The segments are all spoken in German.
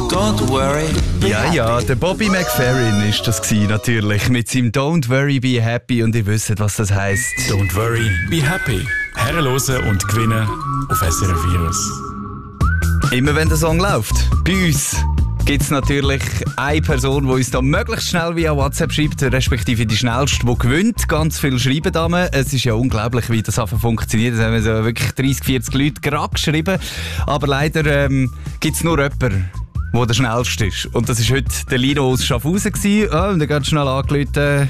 Don't worry, be Ja, der Bobby McFerrin ist das gewesen, natürlich, mit seinem Don't Worry, Be Happy, und ihr wisst, was das heisst. Don't worry, be happy. Herrenlosen und gewinnen auf SRF Virus. Immer wenn der Song läuft. Bei uns gibt es natürlich eine Person, die uns da möglichst schnell via WhatsApp schreibt, respektive die schnellste, die gewinnt. Ganz viel schreiben da. Es ist ja unglaublich, wie das einfach funktioniert. Es haben so wirklich 30, 40 Leute gerade geschrieben. Aber leider gibt es nur jemanden, der der schnellste ist. Und das war heute der Lino aus Schaffhausen. Und er hat schnell angerufen.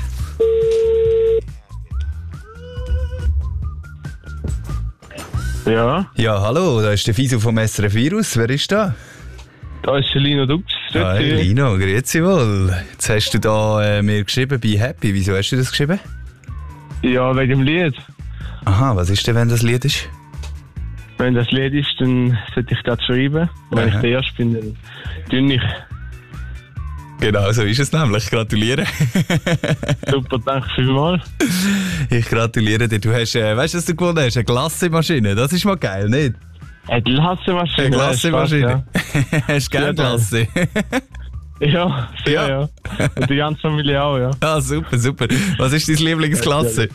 Ja, Ja, hallo, da ist der Fiso vom SRF Virus. Wer ist da? da ist der Lino Dux. Hi Lino, grüezi wohl. Jetzt hast du da mir geschrieben, Be Happy. Wieso hast du das geschrieben? Ja, wegen dem Lied. Aha, was ist denn, wenn das Lied ist? Wenn das Lied ist, dann sollte ich das schreiben. Wenn ich der Erste bin, dann tue ich. Genau, so ist es nämlich. Gratuliere. Super, danke vielmals. Ich gratuliere dir. Du hast, weißt du, was du gewonnen hast? Eine Glassemaschine. Das ist mal geil, nicht? Eine Glassemaschine. Eine Glassemaschine. Ja. Hast du gerne Glasse? Ja, sehr, ja. Und die ganze Familie auch, ja. Ah, super, super. Was ist deine Lieblingsklasse?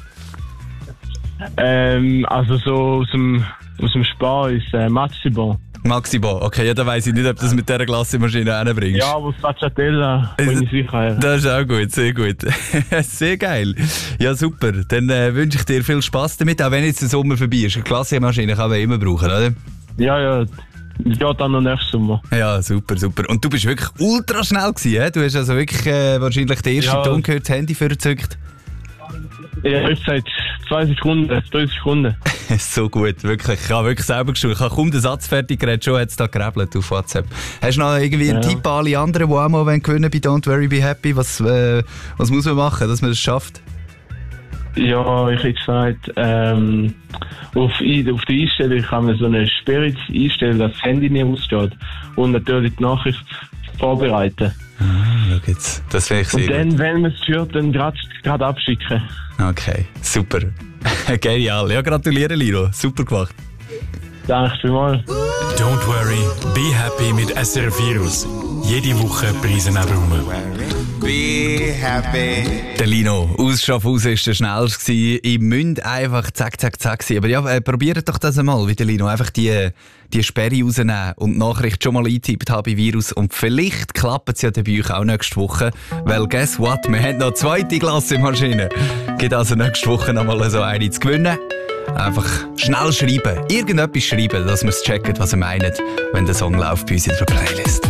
Also so aus dem Spar ist Maxibon. Maxibon. Okay, ja, da weiss ich nicht, ob du das mit dieser Glassemaschine hinbringst. Ja, aber Stracciatella bin ich sicher. Ja. Das ist auch gut, sehr gut. Sehr geil. Ja, super. Dann wünsche ich dir viel Spass damit, auch wenn jetzt der Sommer vorbei ist. Eine Glassemaschine kann man immer brauchen, oder? Ja. Ja, dann noch nächstes Sommer. Ja, super, super. Und du bist wirklich ultra schnell gewesen, he? Du hast also wirklich wahrscheinlich den ersten Ton gehört, das Handy vorgezückt. Ja, ich seit 3 Sekunden. So gut, wirklich. Ich habe wirklich selber geschrieben. Ich habe kaum den Satz fertig geredet, schon hat es da gerebelt auf WhatsApp. Hast du noch irgendwie einen Tipp an alle anderen, die auch mal gewinnen bei Don't Worry, Be Happy? Was muss man machen, dass man das schafft? Ja, ich hätte gesagt, auf die Einstellung kann man so eine Sperre einstellen, dass das Handy nicht aussteht. Und natürlich die Nachricht vorbereiten. Schau jetzt. Das wäre ich sehr Und dann, wenn man es hört, dann gerade abschicken. Okay, super. Genial. Ja, gratuliere, Lino. Super gemacht. Danke vielmals. Don't worry, be happy mit SRF Virus. Jede Woche Preise neben rum. be happy. Der Lino aus Schaffhausen war der schnellste. Ich müsste einfach zack sein. Aber ja, probiert doch das einmal, wie der Lino. Einfach die Sperre rausnehmen und die Nachricht schon mal eingetippt haben bei Virus. Und vielleicht klappt es ja dann bei euch auch nächste Woche. Weil, guess what? Wir haben noch eine zweite Glassemaschine. Geht also nächste Woche noch mal so eine zu gewinnen. Einfach schnell schreiben. Irgendetwas schreiben, dass wir es checken, was ihr meint, wenn der Song läuft bei uns in der Playlist.